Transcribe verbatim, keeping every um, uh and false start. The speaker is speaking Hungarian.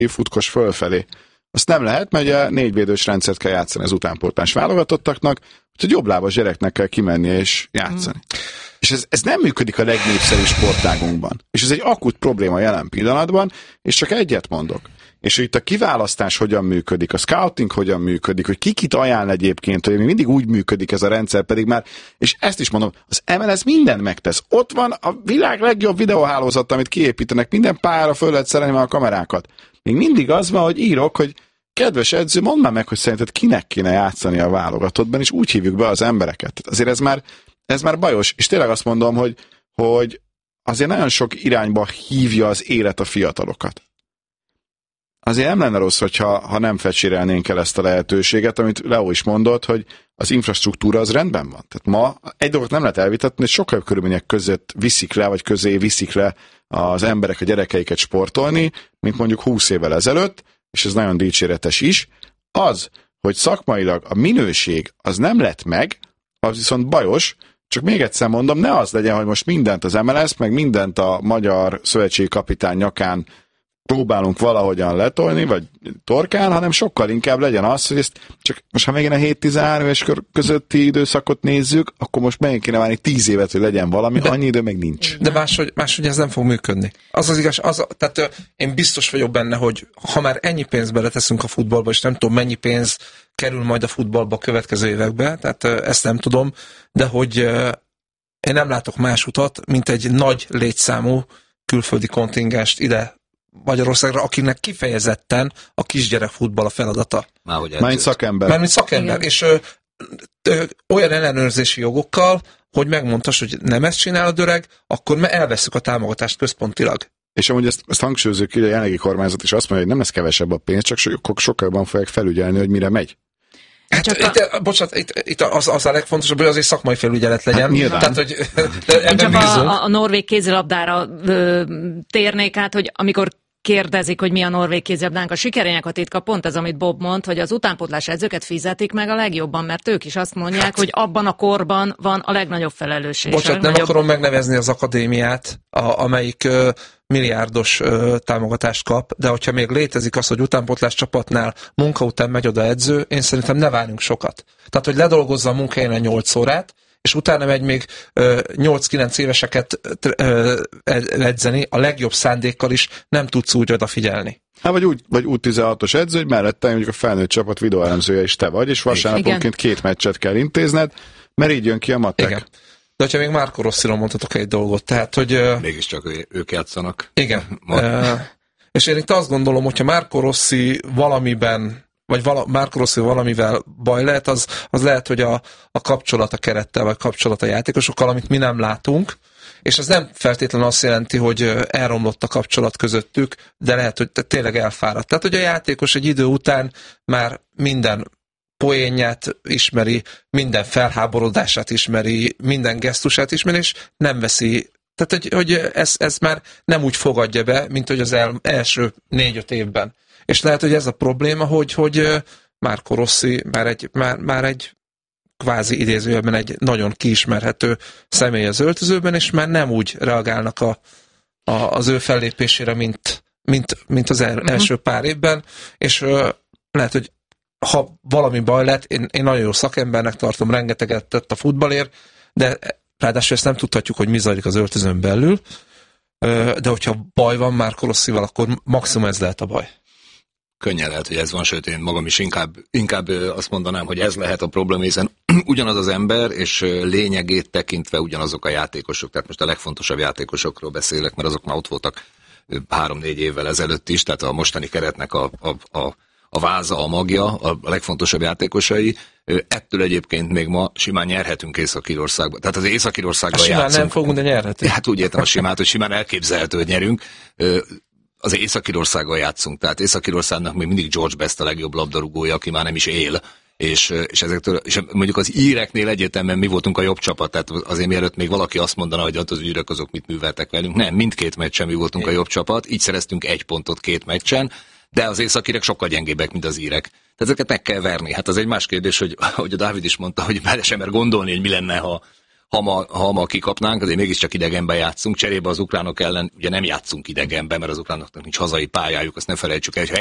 futkos fölfelé. Azt nem lehet, mert ugye négyvédős rendszert kell játszani az utánpótlás válogatottaknak, úgyhogy jobblábas gyereknek kell kimennie és játszani. Mm. És ez, ez nem működik a legnépszerűbb sportágunkban. És ez egy akut probléma jelen pillanatban, és csak egyet mondok. És hogy itt a kiválasztás hogyan működik, a scouting hogyan működik, hogy ki kit ajánl egyébként, hogy mindig úgy működik ez a rendszer, pedig már, és ezt is mondom, az em el es mindent megtesz. Ott van a világ legjobb videóhálózat, amit kiépítenek, minden pályára föl lehet szerelni már a kamerákat. Még mindig az van, hogy írok, hogy kedves edző, mondd már meg, hogy szerinted kinek kéne játszani a válogatottban, és úgy hívjuk be az embereket. Azért ez már, ez már bajos, és tényleg azt mondom, hogy, hogy azért nagyon sok irányba hívja az élet a fiatalokat. Azért nem lenne rossz, hogyha ha nem fecsérelnénk el ezt a lehetőséget, amit Leo is mondott, hogy az infrastruktúra az rendben van. Tehát ma egy dolgot nem lehet elvitatni, hogy sokkal jobb körülmények között viszik le, vagy közé viszik le az emberek a gyerekeiket sportolni, mint mondjuk húsz évvel ezelőtt, és ez nagyon dicséretes is. Az, hogy szakmailag a minőség az nem lett meg, az viszont bajos, csak még egyszer mondom, ne az legyen, hogy most mindent az em el es, meg mindent a magyar szövetségi kapitány nyakán próbálunk valahogyan letolni, vagy torkán, hanem sokkal inkább legyen az, hogy ezt csak most ha megint a hét-tizenhárom éves közötti időszakot nézzük, akkor most megint kéne várni tíz évet, hogy legyen valami, de, annyi idő meg nincs. De máshogy, máshogy ez nem fog működni. Az az igaz, az, tehát én biztos vagyok benne, hogy ha már ennyi pénzt beleteszünk a futballba, és nem tudom mennyi pénz kerül majd a futballba a következő évekbe, tehát ezt nem tudom, de hogy én nem látok más utat, mint egy nagy létszámú külföldi kontingenst ide Magyarországra, akinek kifejezetten a kisgyerek futball a feladata. Már szakember. Már mint szakember. Igen. És ö, ö, olyan ellenőrzési jogokkal, hogy megmondtas, hogy nem ezt csinálod öreg, akkor elveszük a támogatást központilag. És amúgy ezt, ezt hangsúlyozunk, hogy a jelenlegi kormányzat is azt mondja, hogy nem ez kevesebb a pénz, csak sokkal, sokkal jobban fogják felügyelni, hogy mire megy. Hát, csak itt, a... bocsánat, itt, itt az, az a legfontosabb, hogy azért szakmai felügyelet legyen. Hát, tehát, hogy Én csak a, a norvég kézilabdára ö, térnék át, hogy amikor kérdezik, hogy mi a norvég kézilabdánk a sikerének a titka, pont ez, amit Bob mond, hogy az utánpótlás edzőket fizetik meg a legjobban, mert ők is azt mondják, hát, hogy abban a korban van a legnagyobb felelősség. Bocsánat, nem akarom megnevezni az akadémiát, a, amelyik ö, milliárdos ö, támogatást kap, de hogyha még létezik az, hogy utánpótlás csapatnál munka után megy oda edző, én szerintem ne várjunk sokat. Tehát, hogy ledolgozza a munkahelyen a nyolc órát, és utána megy még nyolc-kilenc éveseket ö, edzeni, a legjobb szándékkal is nem tudsz úgy odafigyelni. Hát vagy úgy, vagy U tizenhatos edző, hogy mellette mondjuk a felnőtt csapat videóelemzője is te vagy, és vasárnaponként két meccset kell intézned, mert így jön ki a matek. Igen. De hogyha még Marco Rossiról mondhatok egy dolgot, tehát, hogy... Mégiscsak ők játszanak. Igen. uh, és én itt azt gondolom, hogyha Marco Rossi valamiben vagy vala, Marco Rossi valamivel baj lehet, az, az lehet, hogy a, a kapcsolat a kerettel, vagy kapcsolat a játékosokkal, amit mi nem látunk, és ez nem feltétlenül azt jelenti, hogy elromlott a kapcsolat közöttük, de lehet, hogy tényleg elfáradt. Tehát, hogy a játékos egy idő után már minden poénját ismeri, minden felháborodását ismeri, minden gesztusát ismeri, és nem veszi. Tehát, hogy, hogy ez, ez már nem úgy fogadja be, mint hogy az el, első négy-öt évben. És lehet, hogy ez a probléma, hogy, hogy Marco Rossi már egy, már, már egy kvázi idézőjelben egy nagyon kiismerhető személy az öltözőben, és már nem úgy reagálnak a, a, az ő fellépésére, mint, mint, mint az el, uh-huh. első pár évben, és uh, lehet, hogy ha valami baj lett, én, én nagyon jó szakembernek tartom, rengeteget tett a futballért, de ráadásul ezt nem tudhatjuk, hogy mi zajlik az öltözőn belül, uh, de hogyha baj van Marco Rossival, akkor maximum ez lehet a baj. Könnyen lehet, hogy ez van, sőt én magam is inkább, inkább azt mondanám, hogy ez lehet a probléma, hiszen ugyanaz az ember, és lényegét tekintve ugyanazok a játékosok, tehát most a legfontosabb játékosokról beszélek, mert azok már ott voltak három-négy évvel ezelőtt is, tehát a mostani keretnek a, a, a, a váza, a magja, a legfontosabb játékosai, ettől egyébként még ma simán nyerhetünk Észak-Írországban. Tehát az Észak-Írországban játszunk. Simán nem fogunk, de nyerhetünk. Hát úgy értem a simát, hogy simán elképzelhető, hogy nyerünk. Az Észak-Írországgal játszunk, tehát Észak-Írországnak még mindig George Best a legjobb labdarúgója, aki már nem is él, és, és, ezektől, és mondjuk az íreknél egyértelműen mi voltunk a jobb csapat, tehát azért mielőtt még valaki azt mondaná, hogy az írek azok mit műveltek velünk, nem, mindkét meccsen mi voltunk a jobb csapat, így szereztünk egy pontot két meccsen, de az északírek sokkal gyengébbek, mint az írek. Tehát ezeket meg kell verni. Hát az egy más kérdés, hogy, hogy a Dávid is mondta, hogy bele sem mer gondolni, hogy mi lenne, ha ha ma, ha ma kikapnánk, azért mégiscsak idegenben játszunk, cserébe az ukránok ellen ugye nem játszunk idegenben, mert az ukránoknak nincs hazai pályájuk, azt ne felejtsük el,